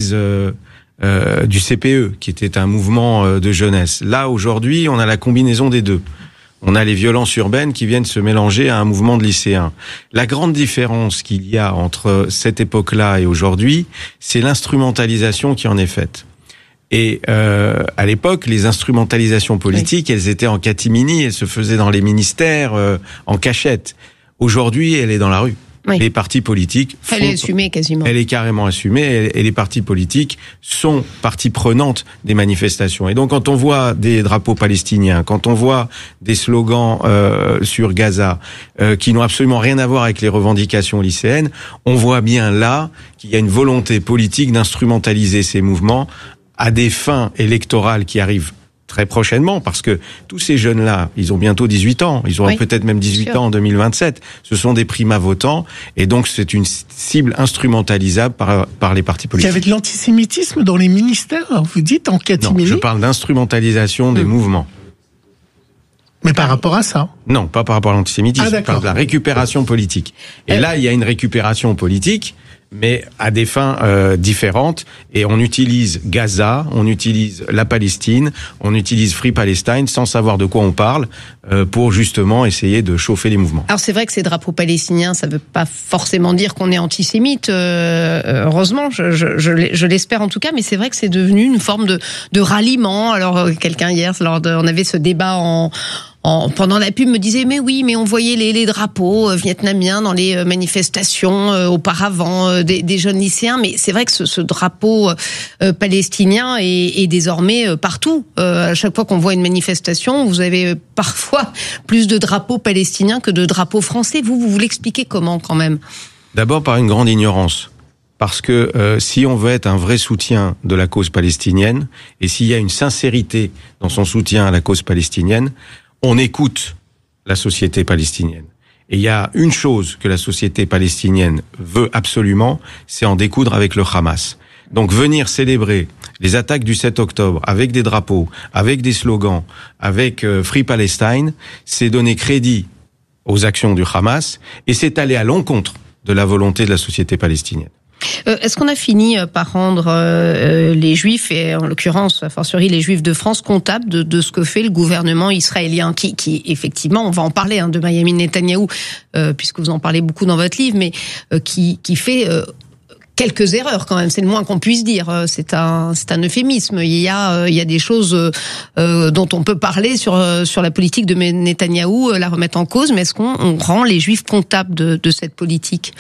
crise du CPE, qui était un mouvement de jeunesse. Là, aujourd'hui, on a la combinaison des deux. On a les violences urbaines qui viennent se mélanger à un mouvement de lycéens. La grande différence qu'il y a entre cette époque-là et aujourd'hui, c'est l'instrumentalisation qui en est faite. Et à l'époque, les instrumentalisations politiques, elles étaient en catimini, elles se faisaient dans les ministères, en cachette. Aujourd'hui, elle est dans la rue. Oui. Les partis politiques... Elle est assumée quasiment. Elle est carrément assumée, et les partis politiques sont partie prenante des manifestations. Et donc, quand on voit des drapeaux palestiniens, quand on voit des slogans sur Gaza, qui n'ont absolument rien à voir avec les revendications lycéennes, on voit bien là qu'il y a une volonté politique d'instrumentaliser ces mouvements à des fins électorales qui arrivent très prochainement, parce que tous ces jeunes-là, ils ont bientôt 18 ans, ils auront peut-être même 18 ans en 2027, ce sont des primo-votants, et donc c'est une cible instrumentalisable par les partis politiques. Il y avait de l'antisémitisme dans les ministères, vous dites, en catimini? Non, je parle d'instrumentalisation des mouvements. Mais par rapport à ça? Non, pas par rapport à l'antisémitisme, je parle de la récupération politique. Et là, il y a une récupération politique, mais à des fins différentes, et on utilise Gaza, on utilise la Palestine, on utilise Free Palestine sans savoir de quoi on parle, pour justement essayer de chauffer les mouvements. Alors c'est vrai que ces drapeaux palestiniens, ça veut pas forcément dire qu'on est antisémite, heureusement, je l'espère en tout cas, mais c'est vrai que c'est devenu une forme de ralliement. Alors quelqu'un hier, on avait ce débat pendant la pub, me disait mais oui, mais on voyait les drapeaux vietnamiens dans les manifestations auparavant des jeunes lycéens, mais c'est vrai que ce drapeau palestinien est désormais partout. À chaque fois qu'on voit une manifestation, vous avez parfois plus de drapeaux palestiniens que de drapeaux français. Vous l'expliquez comment quand même? D'abord par une grande ignorance. Parce que si on veut être un vrai soutien de la cause palestinienne, et s'il y a une sincérité dans son soutien à la cause palestinienne, on écoute la société palestinienne. Et il y a une chose que la société palestinienne veut absolument, c'est en découdre avec le Hamas. Donc venir célébrer les attaques du 7 octobre avec des drapeaux, avec des slogans, avec Free Palestine, c'est donner crédit aux actions du Hamas, et c'est aller à l'encontre de la volonté de la société palestinienne. Est-ce qu'on a fini par rendre les Juifs, et en l'occurrence, a fortiori les Juifs de France, comptables de ce que fait le gouvernement israélien, qui effectivement, on va en parler, de Benyamin Netanyahou, puisque vous en parlez beaucoup dans votre livre, mais qui fait quelques erreurs quand même, c'est le moins qu'on puisse dire. C'est un euphémisme. Il y a des choses dont on peut parler sur la politique de Netanyahou, la remettre en cause, mais est-ce qu'on rend les Juifs comptables de cette politique?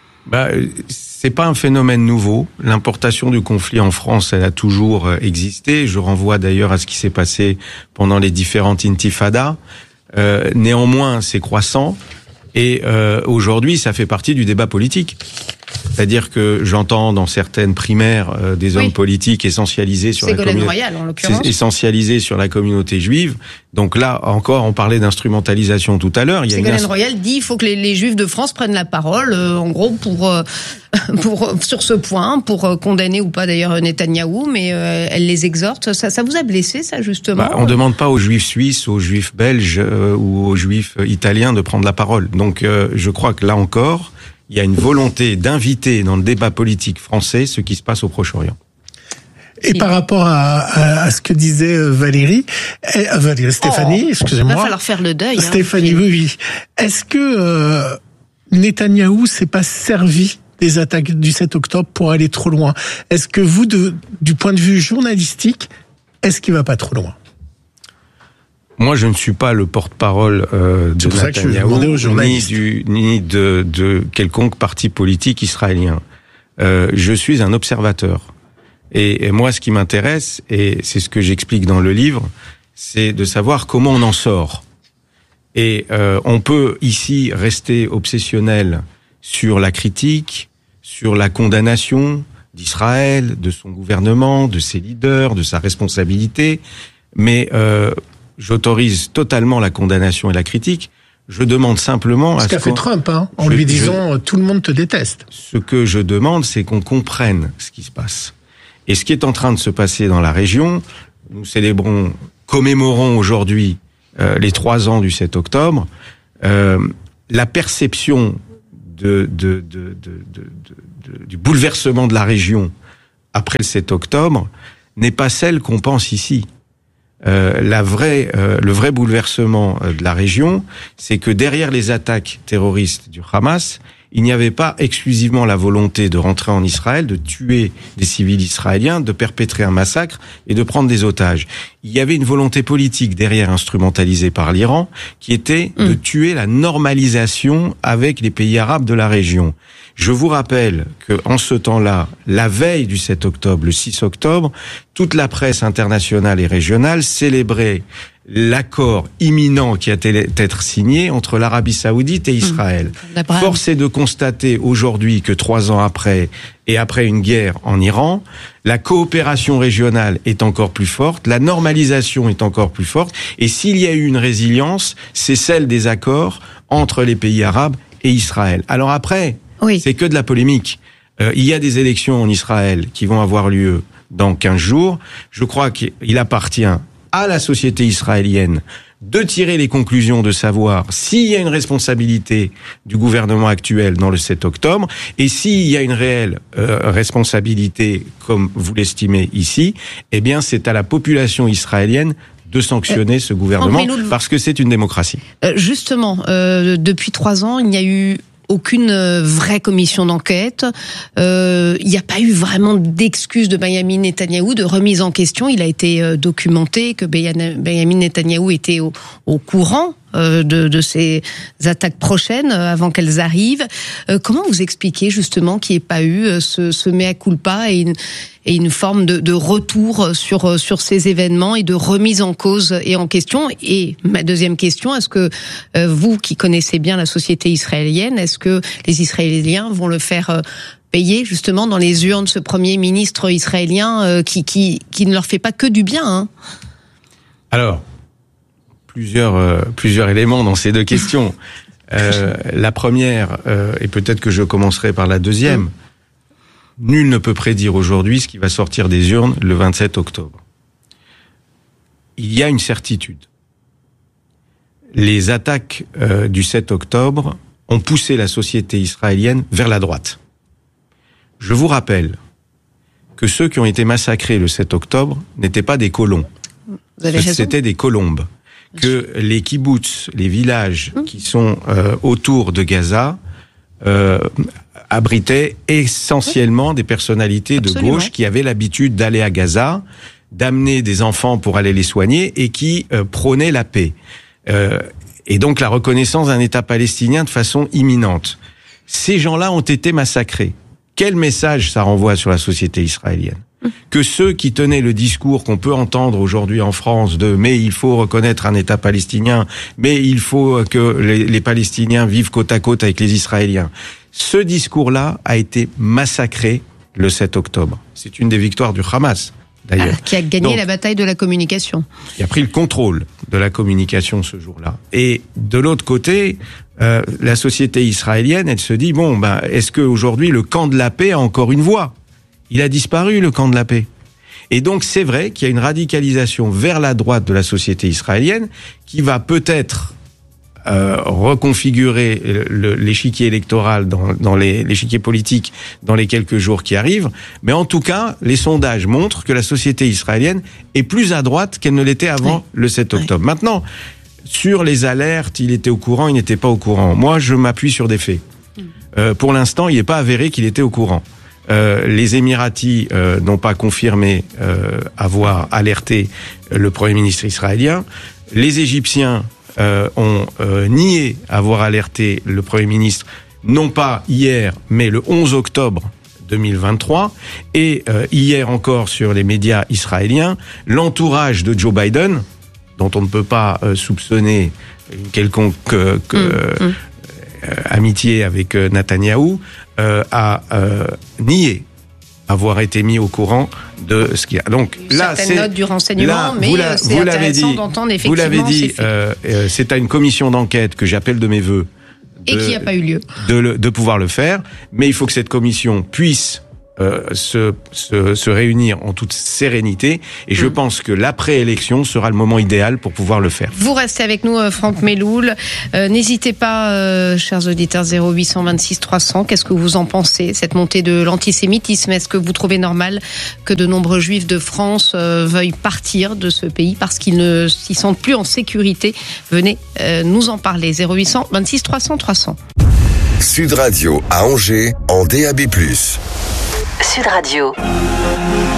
C'est pas un phénomène nouveau. L'importation du conflit en France, elle a toujours existé. Je renvoie d'ailleurs à ce qui s'est passé pendant les différentes intifadas. Néanmoins, c'est croissant. Et aujourd'hui, ça fait partie du débat politique. C'est-à-dire que j'entends dans certaines primaires des hommes politiques essentialisés sur Ségolène Royal, en l'occurrence. Essentialisés sur la communauté juive. Donc là encore, on parlait d'instrumentalisation tout à l'heure. Ségolène Royal dit il faut que les Juifs de France prennent la parole, en gros sur ce point, pour condamner ou pas d'ailleurs Netanyahou, mais elle les exhorte. Ça vous a blessé, ça, justement? On demande pas aux Juifs suisses, aux Juifs belges ou aux Juifs italiens de prendre la parole. Donc je crois que là encore, il y a une volonté d'inviter dans le débat politique français ce qui se passe au Proche-Orient. Et par rapport à ce que disait Stéphanie, excusez-moi. Il va falloir faire le deuil. Stéphanie, oui. Est-ce que Netanyahou s'est pas servi des attaques du 7 octobre pour aller trop loin? Est-ce que vous, du point de vue journalistique, est-ce qu'il va pas trop loin? Moi, je ne suis pas le porte-parole de Netanyahou, ni de quelconque parti politique israélien. Je suis un observateur. Et moi, ce qui m'intéresse, et c'est ce que j'explique dans le livre, c'est de savoir comment on en sort. Et on peut ici rester obsessionnel sur la critique, sur la condamnation d'Israël, de son gouvernement, de ses leaders, de sa responsabilité, mais j'autorise totalement la condamnation et la critique. Je demande simplement... Ce qu'a fait Trump, en lui disant « tout le monde te déteste ». Ce que je demande, c'est qu'on comprenne ce qui se passe. Et ce qui est en train de se passer dans la région, nous commémorons aujourd'hui les 3 ans du 7 octobre, la perception du bouleversement de la région après le 7 octobre, n'est pas celle qu'on pense ici. Le vrai bouleversement de la région, c'est que derrière les attaques terroristes du Hamas, il n'y avait pas exclusivement la volonté de rentrer en Israël, de tuer des civils israéliens, de perpétrer un massacre et de prendre des otages. Il y avait une volonté politique derrière, instrumentalisée par l'Iran, qui était de tuer la normalisation avec les pays arabes de la région. Je vous rappelle que en ce temps-là, la veille du 7 octobre, le 6 octobre, toute la presse internationale et régionale célébrait l'accord imminent qui allait être signé entre l'Arabie Saoudite et Israël. Force est de constater aujourd'hui que 3 ans après, et après une guerre en Iran, la coopération régionale est encore plus forte, la normalisation est encore plus forte, et s'il y a eu une résilience, c'est celle des accords entre les pays arabes et Israël. Alors après, c'est que de la polémique. Il y a des élections en Israël qui vont avoir lieu dans 15 jours. Je crois qu'il appartient à la société israélienne de tirer les conclusions, de savoir s'il y a une responsabilité du gouvernement actuel dans le 7 octobre, et s'il y a une réelle responsabilité, comme vous l'estimez ici, eh bien c'est à la population israélienne de sanctionner ce gouvernement, parce que c'est une démocratie. Justement, depuis 3 ans, il n'y a eu aucune vraie commission d'enquête. Il n'y a pas eu vraiment d'excuses de Benyamin Netanyahou, de remise en question. Il a été documenté que Benyamin Netanyahou était au courant de ces attaques prochaines avant qu'elles arrivent. Comment vous expliquez justement qu'il n'y ait pas eu ce mea culpa et une forme de retour sur ces événements et de remise en cause et en question? Et ma deuxième question, est-ce que vous qui connaissez bien la société israélienne, est-ce que les Israéliens vont le faire payer justement dans les urnes ce Premier ministre israélien qui ne leur fait pas que du bien, hein? Alors, plusieurs éléments dans ces deux questions. La première, et peut-être que je commencerai par la deuxième, nul ne peut prédire aujourd'hui ce qui va sortir des urnes le 27 octobre. Il y a une certitude. Les attaques du 7 octobre ont poussé la société israélienne vers la droite. Je vous rappelle que ceux qui ont été massacrés le 7 octobre n'étaient pas des colons. C'était des colombes. Que les kibboutz, les villages qui sont autour de Gaza, abritaient essentiellement des personnalités de gauche qui avaient l'habitude d'aller à Gaza, d'amener des enfants pour aller les soigner et qui prônaient la paix. Et donc la reconnaissance d'un État palestinien de façon imminente. Ces gens-là ont été massacrés. Quel message ça renvoie sur la société israélienne ? Que ceux qui tenaient le discours qu'on peut entendre aujourd'hui en France de « mais il faut reconnaître un État palestinien, mais il faut que les Palestiniens vivent côte à côte avec les Israéliens », ce discours-là a été massacré le 7 octobre. C'est une des victoires du Hamas, d'ailleurs. Qui a gagné la bataille de la communication. Qui a pris le contrôle de la communication ce jour-là. Et de l'autre côté, la société israélienne, elle se dit « bon, est-ce qu'aujourd'hui le camp de la paix a encore une voix ?» Il a disparu, le camp de la paix. Et donc, c'est vrai qu'il y a une radicalisation vers la droite de la société israélienne qui va peut-être reconfigurer l'échiquier électoral dans l'échiquier politique dans les quelques jours qui arrivent. Mais en tout cas, les sondages montrent que la société israélienne est plus à droite qu'elle ne l'était avant le 7 octobre. Maintenant, sur les alertes, il était au courant, il n'était pas au courant. Moi, je m'appuie sur des faits. Pour l'instant, il n'est pas avéré qu'il était au courant. Les Émiratis n'ont pas confirmé avoir alerté le Premier ministre israélien. Les Égyptiens ont nié avoir alerté le Premier ministre, non pas hier, mais le 11 octobre 2023. Et hier encore sur les médias israéliens, l'entourage de Joe Biden, dont on ne peut pas soupçonner une quelconque amitié avec Netanyahou, a nié avoir été mis au courant de ce qu'il y a. Donc là, c'est note du renseignement, mais c'est intéressant d'entendre effectivement. Vous l'avez dit, c'est à une commission d'enquête que j'appelle de mes vœux. Et qui n'a pas eu lieu. De pouvoir le faire, mais il faut que cette commission puisse se réunir en toute sérénité. Et je pense que l'après-élection sera le moment idéal pour pouvoir le faire. Vous restez avec nous, Franck Meloul. N'hésitez pas, chers auditeurs, 0826 300. Qu'est-ce que vous en pensez, cette montée de l'antisémitisme? Est-ce que vous trouvez normal que de nombreux juifs de France veuillent partir de ce pays parce qu'ils ne s'y sentent plus en sécurité? Venez nous en parler. 0826 300 300. Sud Radio à Angers en DAB+. Sud Radio.